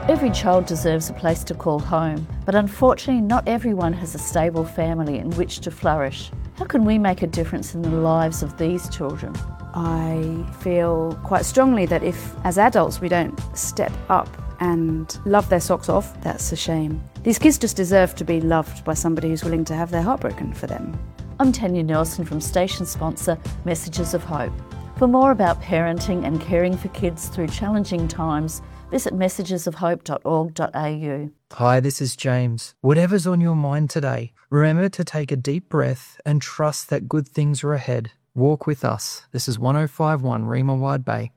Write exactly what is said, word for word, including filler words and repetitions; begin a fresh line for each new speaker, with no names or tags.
Every child deserves a place to call home, but unfortunately not everyone has a stable family in which to flourish. How can we make a difference in the lives of these children?
I feel quite strongly that if, as adults, we don't step up and love their socks off, that's a shame. These kids just deserve to be loved by somebody who's willing to have their heart broken for them.
I'm Tanya Nelson from station sponsor Messages of Hope. For more about parenting and caring for kids through challenging times, visit messages of hope dot org dot a u.
Hi, this is James. Whatever's on your mind today, remember to take a deep breath and trust that good things are ahead. Walk with us. This is one oh five point one Rima Wide Bay.